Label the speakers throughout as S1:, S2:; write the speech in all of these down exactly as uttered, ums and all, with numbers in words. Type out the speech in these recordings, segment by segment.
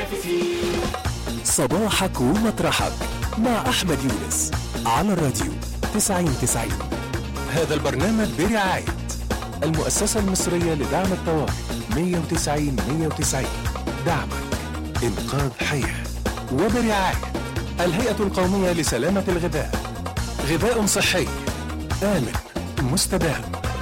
S1: صباحك ومطرحك مع أحمد يونس على الراديو تسعين تسعين. هذا البرنامج برعاية المؤسسة المصرية لدعم الطوارئ مية وتسعين مية وتسعين، دعمك إنقاذ حياة. وبرعاية الهيئة القومية لسلامة الغذاء، غذاء صحي آمن مستدام.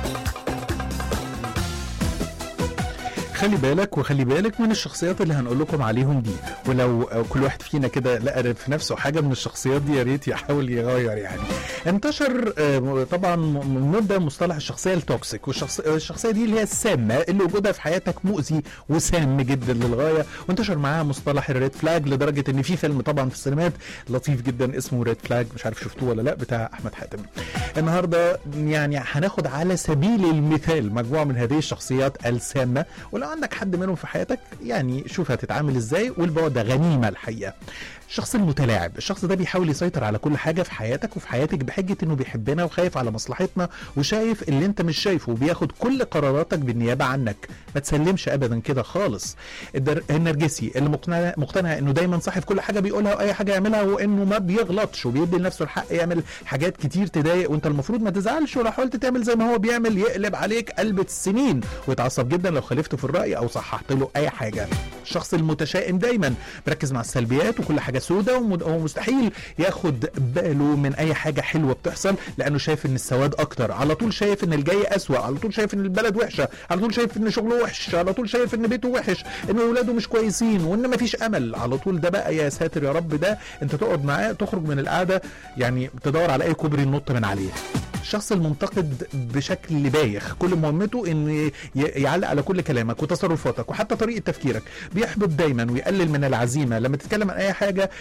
S2: خلي بالك وخلي بالك من الشخصيات اللي هنقول لكم عليهم دي، ولو كل واحد فينا كده لقى في نفسه حاجه من الشخصيات دي يا ريت يحاول يغير. يعني انتشر طبعا مده مصطلح الشخصيه التوكسيك، والشخصيه دي اللي هي السامه اللي وجودها في حياتك مؤذي وسام جدا للغايه، وانتشر معاها مصطلح الريد فلاج لدرجه ان في فيلم طبعا في السينمات لطيف جدا اسمه ريد فلاج، مش عارف شفتوه ولا لا، بتاع احمد حاتم. النهارده يعني هناخد على سبيل المثال مجموعه من هذه الشخصيات السامه، ولو عندك حد منهم في حياتك يعني شوف هتتعامل ازاي، والبعد ده غنيمه الحقيقه. الشخص المتلاعب، الشخص ده بيحاول يسيطر على كل حاجه في حياتك وفي حياتك بحجه انه بيحبنا وخايف على مصلحتنا وشايف اللي انت مش شايفه، وبياخد كل قراراتك بالنيابه عنك. ما تسلمش ابدا كده خالص. النرجسي اللي مقتنع مقتنع انه دايما صح في كل حاجه بيقولها واي حاجه يعملها، وانه ما بيغلطش وبيدي لنفسه الحق يعمل حاجات كتير تضايق، وانت المفروض ما تزعلش، ولو حاولت تعمل زي ما هو بيعمل يقلب عليك قلبة السنين ويتعصب جدا لو خالفته في الراي او صححت له اي حاجه. الشخص المتشائم دايما مركز مع السلبيات وكل حاجه سودة، ومستحيل ياخد باله من اي حاجه حلوه بتحصل لانه شايف ان السواد اكتر، على طول شايف ان الجاي اسوأ، على طول شايف ان البلد وحشه، على طول شايف ان شغله وحش، على طول شايف ان بيته وحش، ان اولاده مش كويسين، وان مفيش امل على طول. ده بقى يا ساتر يا رب، ده انت تقعد معاه تخرج من القعده يعني تدور على اي كوبري ننط من عليه. الشخص المنتقد بشكل بايخ، كل مهمته ان يعلق على كل كلامك وتصرفاتك وحتى طريقه تفكيرك، بيحبط دايما ويقلل من العزيمه لما تتكلم عن اي حاجه